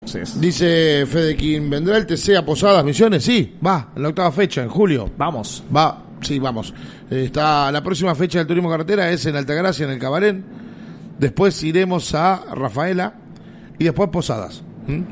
boxes. Dice Fedekin, ¿vendrá el TC a Posadas, Misiones? Sí, va, en la 8ª fecha, en julio. Vamos. Va, sí, vamos. Está la próxima fecha del Turismo Carretera, es en Altagracia, en el Cabarén. Después iremos a Rafaela y después Posadas.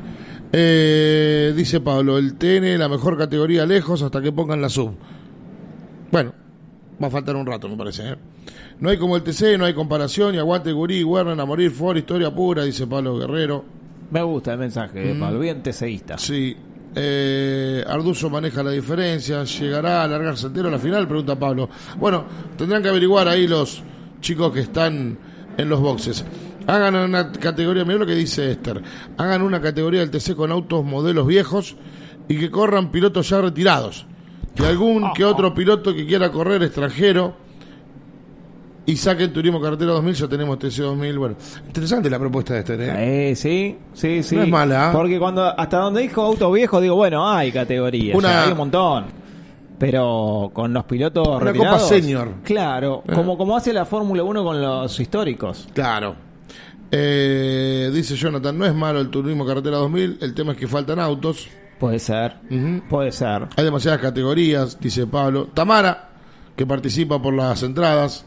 Dice Pablo, el TN, la mejor categoría lejos hasta que pongan la sub. Bueno, va a faltar un rato, me parece. No hay como el TC, no hay comparación, y aguante Gurí, Werner, a morir, Ford, historia pura, dice Pablo Guerrero. Me gusta el mensaje de Pablo, bien TCista. Sí. Arduzo maneja la diferencia, ¿llegará a alargarse entero a la final? Pregunta Pablo. Bueno, tendrán que averiguar ahí los chicos que están en los boxes. Hagan una categoría, mirá lo que dice Esther, hagan una categoría del TC con autos modelos viejos y que corran pilotos ya retirados. Que algún que otro piloto que quiera correr extranjero y saquen Turismo Carretera 2000, ya tenemos TC 2000. Bueno, interesante la propuesta de Esther, Sí. No es mala. Porque hasta donde dijo auto viejo, digo, bueno, hay categorías, hay un montón. Pero con los pilotos una retirados, Copa Senior. Claro, como hace la Fórmula 1 con los históricos. Claro. Dice Jonathan, no es malo el Turismo Carretera 2000, el tema es que faltan autos. Puede ser, puede ser. Hay demasiadas categorías, dice Pablo. Tamara, que participa por las entradas.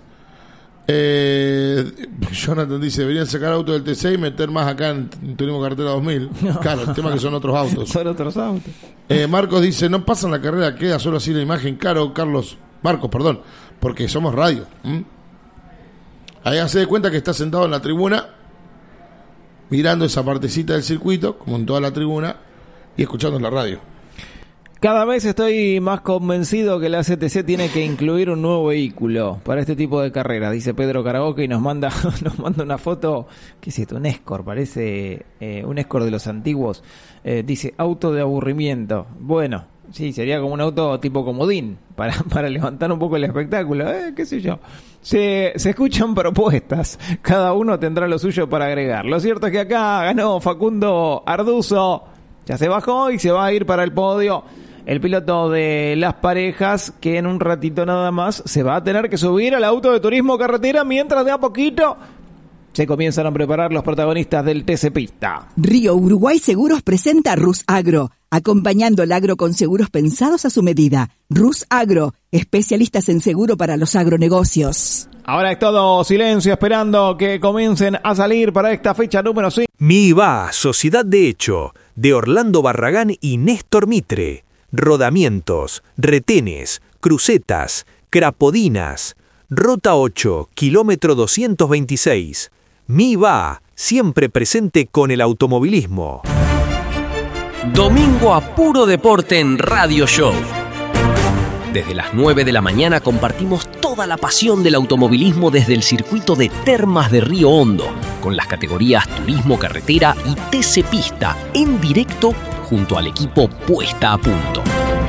Jonathan dice, deberían sacar autos del TC y meter más acá en Turismo Carretera 2000. No. Claro, el tema es que son otros autos. Son otros autos. Marcos dice, no pasan la carrera, queda solo así la imagen. Claro, Marcos, perdón, porque somos radio. Ahí hace de cuenta que está sentado en la tribuna, mirando esa partecita del circuito, como en toda la tribuna, y escuchando la radio. Cada vez estoy más convencido que la CTC tiene que incluir un nuevo vehículo para este tipo de carreras, dice Pedro Caragoque, y nos manda una foto. ¿Qué es esto? Un Escort, parece un Escort de los antiguos. Dice auto de aburrimiento. Bueno, sí, sería como un auto tipo comodín para levantar un poco el espectáculo, qué sé yo. Se escuchan propuestas, cada uno tendrá lo suyo para agregar. Lo cierto es que acá ganó Facundo Arduzo, ya se bajó y se va a ir para el podio. El piloto de las parejas, que en un ratito nada más se va a tener que subir al auto de Turismo Carretera, mientras de a poquito se comienzan a preparar los protagonistas del TC Pista. Río Uruguay Seguros presenta Rus Agro, acompañando el agro con seguros pensados a su medida. Rus Agro, especialistas en seguro para los agronegocios. Ahora es todo silencio, esperando que comiencen a salir para esta fecha número 5. MIVA, Sociedad de Hecho, de Orlando Barragán y Néstor Mitre. Rodamientos, retenes, crucetas, crapodinas. Rota 8, kilómetro 226. MIVA, siempre presente con el automovilismo. Domingo a puro deporte en Radio Show. Desde las 9 de la mañana compartimos toda la pasión del automovilismo desde el circuito de Termas de Río Hondo, con las categorías Turismo Carretera y TC Pista, en directo junto al equipo Puesta a Punto.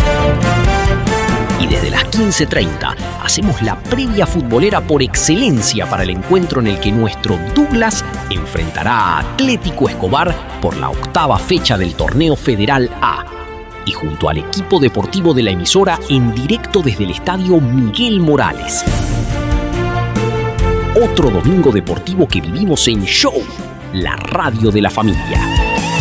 Y desde las 15:30 hacemos la previa futbolera por excelencia para el encuentro en el que nuestro Douglas enfrentará a Atlético Escobar por la 8ª fecha del Torneo Federal A. Y junto al equipo deportivo de la emisora en directo desde el estadio Miguel Morales. Otro domingo deportivo que vivimos en Show, la radio de la familia.